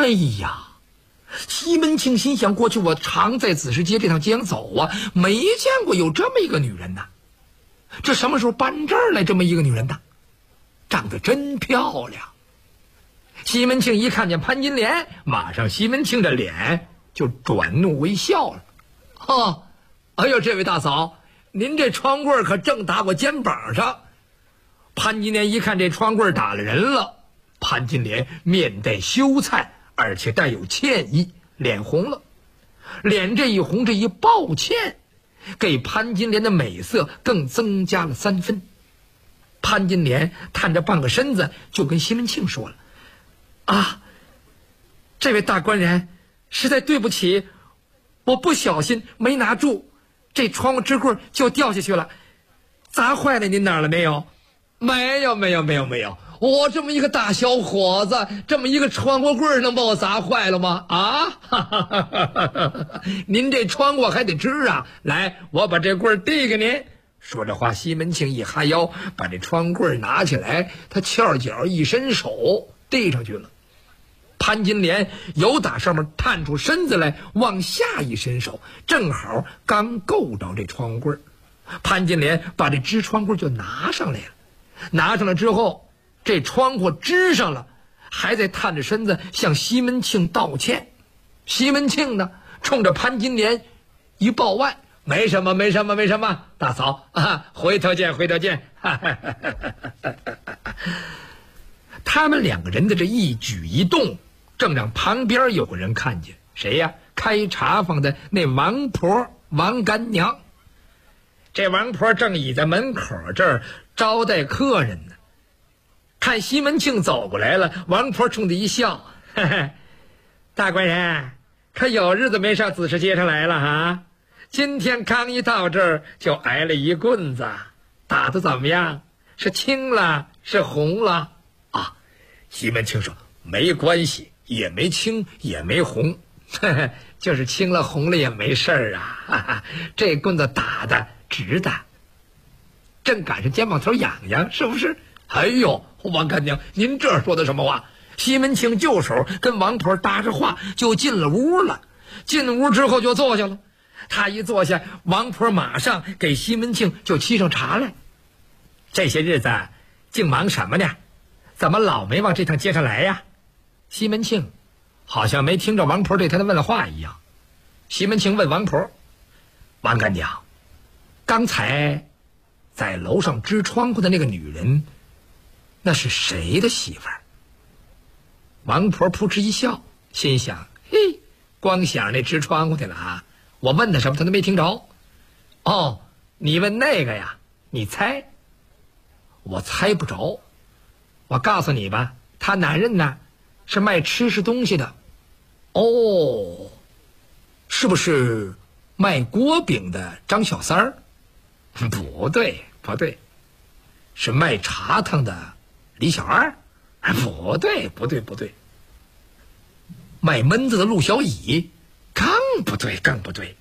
哎呀，西门庆心想，过去我常在子时街这趟街上走啊，没见过有这么一个女人呐。这什么时候搬这儿来这么一个女人呢？长得真漂亮。西门庆一看见潘金莲，马上西门庆的脸就转怒为笑了。哦，哎呦，这位大嫂，您这窗棍可正打我肩膀上。潘金莲一看这窗棍打了人了，潘金莲面带羞惭，而且带有歉意，脸红了。脸这一红，这一抱歉，给潘金莲的美色更增加了3分。潘金莲探着半个身子就跟西门庆说了：啊，这位大官人，实在对不起，我不小心没拿住，这窗户支棍就掉下去了，砸坏了您哪儿了没有？没有，我这么一个大小伙子，这么一个窗户棍能把我砸坏了吗？啊，您这窗户还得支啊！来，我把这棍递给您。说着话，西门庆一哈腰，把这窗棍拿起来，他翘脚一伸手递上去了。潘金莲由打上面探出身子来，往下一伸手，正好刚够着这窗棍。潘金莲把这支窗棍就拿上来了，拿上了之后，这窗户支上了，还在探着身子向西门庆道歉。西门庆呢，冲着潘金莲一抱腕：没什么，大嫂啊，回头见。他们两个人的这一举一动，正让旁边有个人看见。谁呀？开茶坊的那王婆王干娘。这王婆正倚在门口这儿招待客人呢，看西门庆走过来了，王婆冲他一笑：嘿嘿，大官人可有日子没上子时街上来了哈？今天刚一到这儿就挨了一棍子，打得怎么样？是青了是红了啊？西门庆说：没关系，也没青也没红，就是青了红了也没事儿啊。这棍子打的直的，正赶上肩膀头痒痒，是不是？哎呦，王干娘，您这说的什么话？西门庆就手跟王婆搭着话就进了屋了。进屋之后就坐下了。他一坐下，王婆马上给西门庆就沏上茶来。这些日子净忙什么呢？怎么老没往这趟街上来呀？西门庆好像没听着王婆对他的问话一样。西门庆问王婆：王干娘，刚才在楼上支窗户的那个女人，那是谁的媳妇儿？王婆扑哧一笑，心想：嘿，光想那支窗户去了啊！我问他什么他都没听着。哦，你问那个呀？你猜？我猜不着。我告诉你吧，他男人呢是卖吃食东西的。哦，是不是卖锅饼的张小三儿？不对，是卖茶汤的李小二？不对，卖闷子的陆小乙？更不对。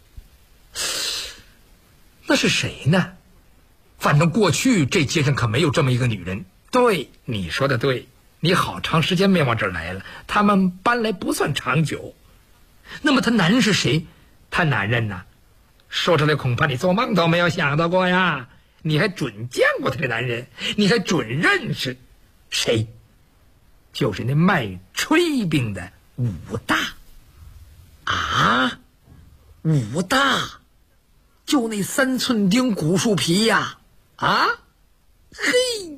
那是谁呢？反正过去这街上可没有这么一个女人。对，你说的对，你好长时间没往这儿来了，他们搬来不算长久。那么他男人是谁？他男人呢？说出来恐怕你做梦都没有想到过呀！你还准见过他这男人，你还准认识。谁？就是那卖炊饼的武大。啊，武大，就那3寸丁古树皮呀！啊，嘿，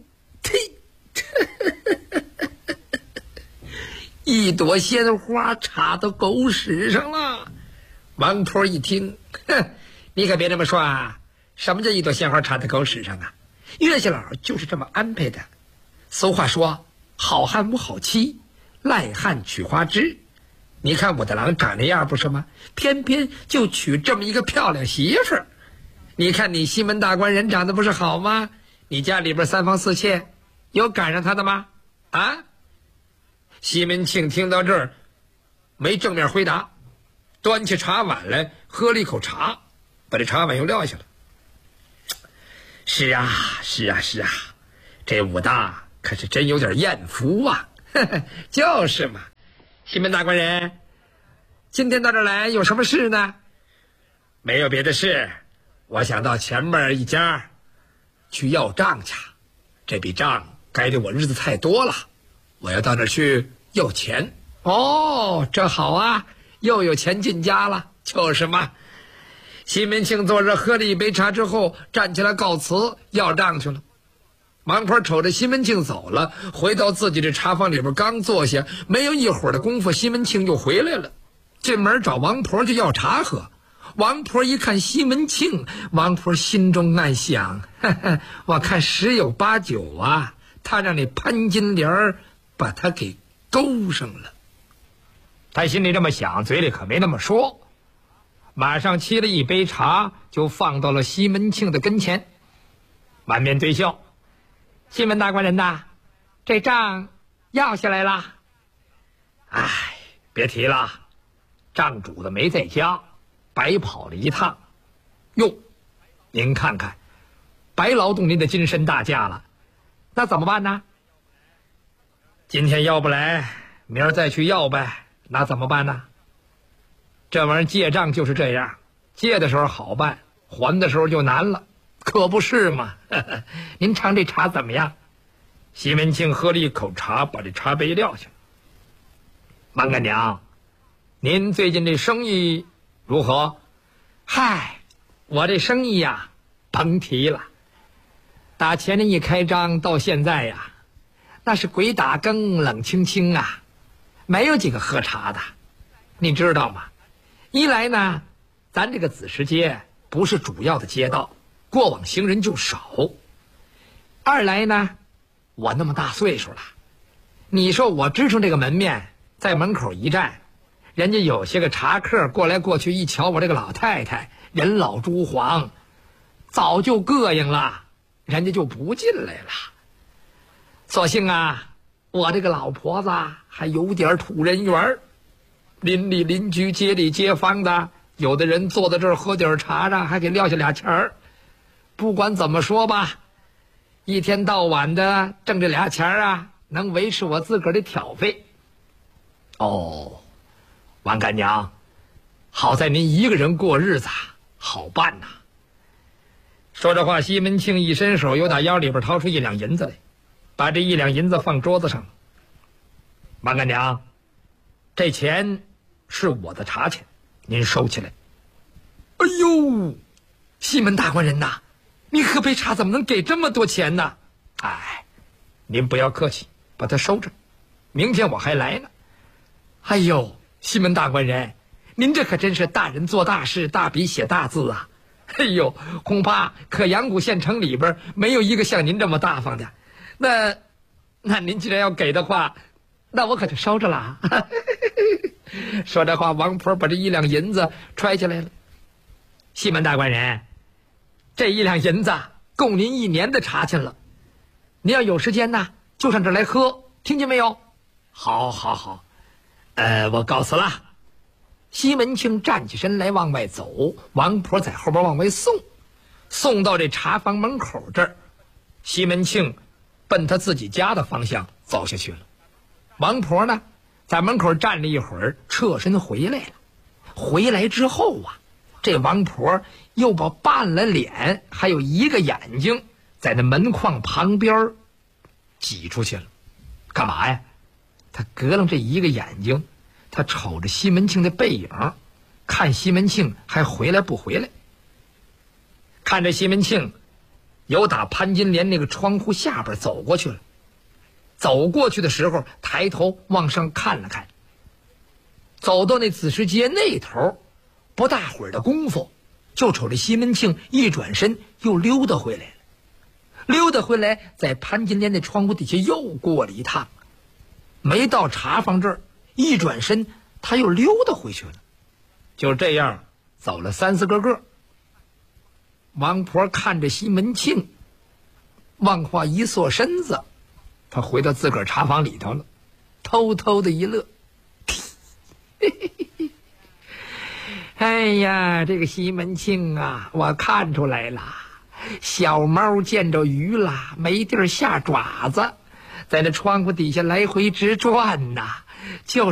一朵鲜花插到狗屎上了。王婆一听，哼，你可别这么说啊！什么叫一朵鲜花插在狗屎上啊？岳家老就是这么安排的。俗话说，好汉无好妻，赖汉娶花枝。你看武大郎长那样不是吗？偏偏就娶这么一个漂亮媳妇儿。你看你西门大官人长得不是好吗？你家里边3房4妾，有赶上他的吗？啊？西门庆听到这儿，没正面回答，端起茶碗来喝了一口茶，把这茶碗又撂下了。是啊，这武大可是真有点艳福啊！就是嘛， 西门大官人，今天到这儿来有什么事呢？没有别的事，我想到前面一家去要账去，这笔账该对我日子太多了，我要到那儿去要钱。哦，这好啊，又有钱进家了。就是嘛。西门庆坐着喝了一杯茶之后，站起来告辞，要账去了。王婆瞅着西门庆走了，回到自己的茶房里边，刚坐下，没有一会儿的功夫，西门庆又回来了，进门找王婆就要茶喝。王婆一看西门庆，王婆心中暗想，呵呵，我看十有八九啊，他让那潘金莲把他给勾上了。他心里这么想，嘴里可没那么说。马上沏了一杯茶，就放到了西门庆的跟前，满面堆笑。西门大官人呐，这账要下来了。哎，别提了，账主子没在家，白跑了一趟。哟，您看看，白劳动您的金身大驾了，那怎么办呢？今天要不来，明儿再去要呗，那怎么办呢？这玩意儿借账就是这样，借的时候好办，还的时候就难了，可不是嘛。您尝这茶怎么样？西门庆喝了一口茶，把这茶杯撂下。王干娘，您最近这生意如何？嗨，我这生意呀，甭提了。打前年一开张到现在呀，那是鬼打更，冷清清啊，没有几个喝茶的。你知道吗？一来呢，咱这个子时街不是主要的街道，过往行人就少。二来呢，我那么大岁数了，你说我支撑这个门面，在门口一站，人家有些个茶客过来过去一瞧我这个老太太，人老珠黄，早就膈应了，人家就不进来了。所幸啊，我这个老婆子还有点土人缘，邻里邻居街里街坊的，有的人坐在这儿喝点茶呢，还给撂下俩钱儿。不管怎么说吧，一天到晚的挣这俩钱啊，能维持我自个儿的挑费。哦，王干娘，好在您一个人过日子好办呐。说这话，西门庆一伸手，又打腰里边掏出1两银子来，把这1两银子放桌子上了。王干娘，这钱是我的茶钱，您收起来。哎呦，西门大官人呐，你喝杯茶怎么能给这么多钱呢？哎，您不要客气，把它收着，明天我还来呢。哎呦，西门大官人，您这可真是大人做大事，大笔写大字啊！哎呦，恐怕可阳谷县城里边没有一个像您这么大方的。那您既然要给的话，那我可就收着了。说这话，王婆把这1两银子揣起来了。西门大官人，这1两银子够您1年的茶钱了。您要有时间呢，就上这儿来喝，听见没有？好好好，我告辞了。西门庆站起身来往外走，王婆在后边往外送，送到这茶房门口这儿，西门庆奔他自己家的方向走下去了。王婆呢，在门口站了一会儿，侧身回来了。回来之后啊，这王婆又把半了脸还有一个眼睛在那门框旁边挤出去了。干嘛呀？他隔了这一个眼睛，他瞅着西门庆的背影，看西门庆还回来不回来。看着西门庆由打潘金莲那个窗户下边走过去了，走过去的时候抬头往上看了看，走到那子时街那头，不大会儿的功夫，就瞅着西门庆一转身又溜达回来了。溜达回来，在潘金莲的窗户底下又过了一趟，没到茶房这儿，一转身他又溜达回去了。就这样走了3、4个。王婆看着西门庆，往后一缩身子，他回到自个儿茶房里头了，偷偷的一乐。哎呀，这个西门庆啊，我看出来了，小猫见着鱼了，没地儿下爪子，在那窗户底下来回直转呐，就是